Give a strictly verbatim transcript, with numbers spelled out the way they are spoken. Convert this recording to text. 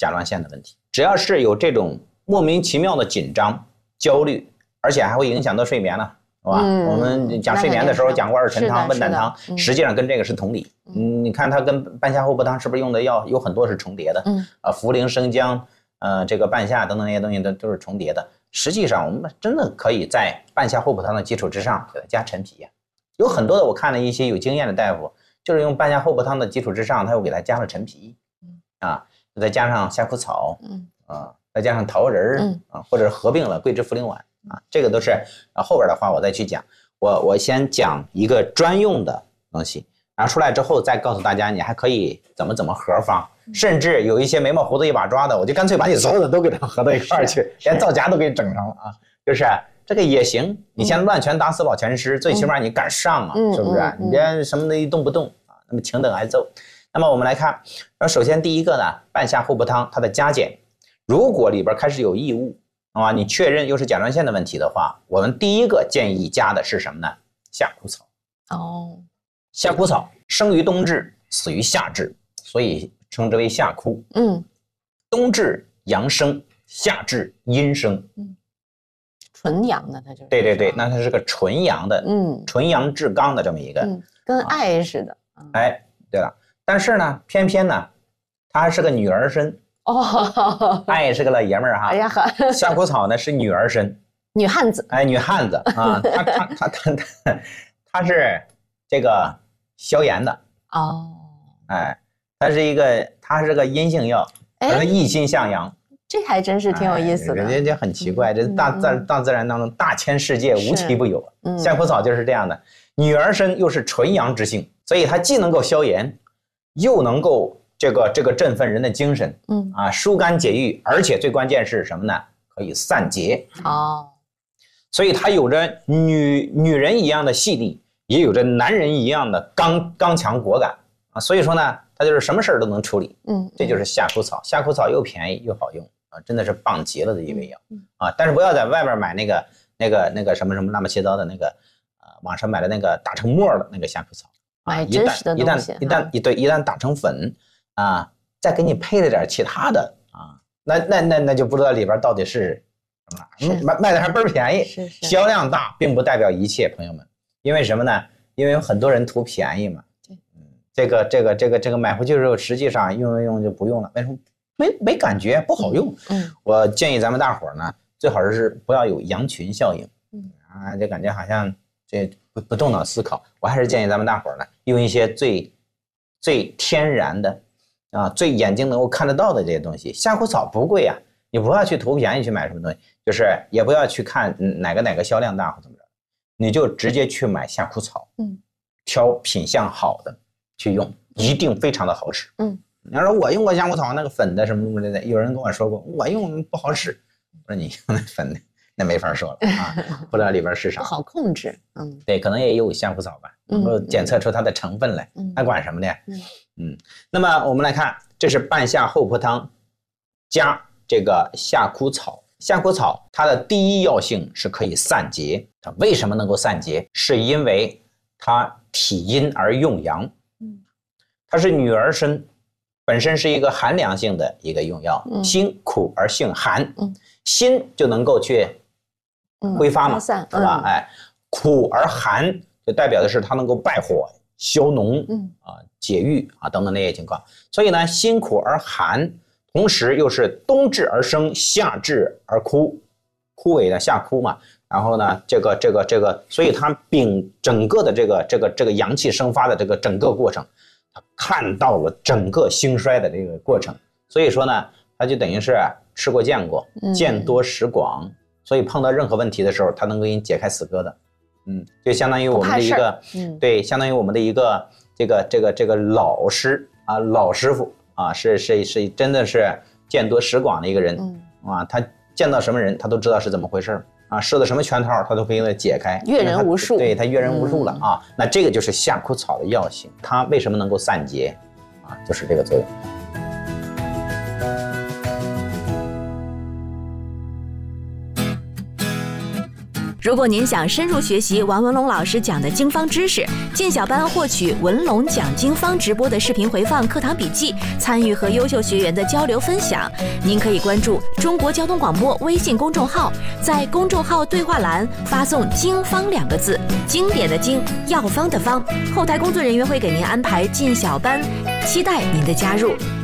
甲状腺的问题。只要是有这种莫名其妙的紧张、焦虑，而且还会影响到睡眠了。是吧？嗯、我们讲睡眠的时候讲过二陈汤、温胆汤，嗯、实际上跟这个是同理。嗯，你看它跟半夏厚朴汤是不是用的药有很多是重叠的？嗯，啊，茯苓、生姜，呃，这个半夏等等那些东西都都是重叠的。实际上，我们真的可以在半夏厚朴汤的基础之上给它加陈皮呀。有很多的我看了一些有经验的大夫，就是用半夏厚朴汤的基础之上，他又给它加了陈皮，啊，再加上夏枯草，嗯，啊，再加上桃仁儿，嗯，啊，或者合并了桂枝茯苓丸。啊，这个都是啊，后边的话我再去讲。我我先讲一个专用的东西，然后出来之后再告诉大家，你还可以怎么怎么合方，甚至有一些眉毛胡子一把抓的，我就干脆把你所有的都给它合到一块儿去，连皂荚都给你整成了啊。就是这个也行，你先乱拳打死保全师，最起码你敢上啊，是不是？你别什么的一动不动啊，那么请等挨揍。那么我们来看，首先第一个呢，半夏厚朴汤它的加减，如果里边开始有异物。啊，你确认又是甲状腺的问题的话，我们第一个建议加的是什么呢？夏枯草。哦，夏枯草生于冬至，死于夏至，所以称之为夏枯。嗯，冬至阳生，夏至阴生。嗯， 纯阳的它就是。 对对对，那它是个纯阳的，嗯，纯阳至刚的这么一个， 嗯，跟爱似的。 嗯、哎，对了，但是呢，偏偏呢，它还是个女儿身。哦，爱是个老爷们儿哈。哎呀呵，夏枯草呢是女儿身， 女汉子。 哎，女汉子啊，她她她她她，她是这个消炎的。哦，哎，它是一个，它是个阴性药，它是一心向阳。 这还真是挺有意思的。 人家就很奇怪，这大自大自然当中大千世界无奇不有。夏枯草就是这样的，女儿身又是纯阳之性，所以它既能够消炎，又能够。这个这个振奋人的精神，嗯啊，疏肝解郁，而且最关键是什么呢？可以散结哦。所以它有着女女人一样的细腻，也有着男人一样的刚刚强果敢啊。所以说呢，它就是什么事儿都能处理，嗯，这就是夏枯草。夏枯草又便宜又好用啊，真的是棒极了的一味药啊。但是不要在外边买那个那个那个什么什么乱七八糟的那个啊，网上买的那个打成沫的那个夏枯草啊，一旦一旦一旦一对一旦打成粉。啊，再给你配了点其他的啊，那那那那就不知道里边到底是什么，卖卖的还倍儿便宜，是是销量大，并不代表一切，朋友们，因为什么呢？因为有很多人图便宜嘛。对，嗯，这个这个这个这个买回去之后，实际上用用用就不用了，为什么？没没感觉，不好用。嗯，我建议咱们大伙儿呢，最好是不要有羊群效应。嗯啊，就感觉好像这不不动脑思考，我还是建议咱们大伙儿呢，用一些最最天然的。啊，最眼睛能够看得到的这些东西，夏枯草不贵啊，你不要去图便宜去买什么东西，就是也不要去看哪个哪个销量大或怎么着，你就直接去买夏枯草，嗯，挑品相好的去用，一定非常的好使。嗯，你要说我用过夏枯草那个粉的什么什么的，有人跟我说过我用不好使，我说你用那粉的那没法说了啊，不知道里边是啥， 不好控制。嗯， 对，可能也有夏枯草吧，能够检测出它的成分来，还管什么的？嗯。嗯，那么我们来看，这是半夏厚朴汤加这个夏枯草。夏枯草它的第一药性是可以散结，它为什么能够散结？是因为它体阴而用阳。嗯，它是女儿身，本身是一个寒凉性的一个用药，嗯、辛苦而性寒，嗯、辛就能够去挥发嘛，对、嗯、吧？哎，苦而寒就代表的是它能够败火。消脓，嗯啊，解郁啊等等那些情况，所以呢，辛苦而寒，同时又是冬至而生，夏至而枯，枯萎的夏枯嘛。然后呢，这个这个这个，所以它并整个的这个这个这个阳气生发的这个整个过程，它看到了整个兴衰的这个过程。所以说呢，它就等于是吃过见过，见多识广，所以碰到任何问题的时候，它能给你解开死疙瘩。嗯，就相当于我们的一个，嗯，对，相当于我们的一个这个这个这个老师啊，老师傅啊，是是是，真的是见多识广的一个人，嗯啊，他见到什么人，他都知道是怎么回事啊，设的什么圈套，他都可以给他解开， 阅人无数， 对他阅人无数了、嗯、啊。那这个就是夏枯草的药性，它为什么能够散结啊，就是这个作用。 如果您想深入学习王文龙老师讲的经方知识，进小班获取文龙讲经方直播的视频回放、课堂笔记，参与和优秀学员的交流分享，您可以关注中国交通广播微信公众号，在公众号对话栏发送“经方”两个字，经典的经，药方的方，后台工作人员会给您安排进小班，期待您的加入。